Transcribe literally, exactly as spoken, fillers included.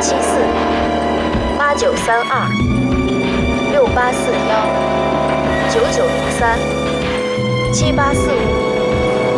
七四八九三二六八四幺九九零三七八四五。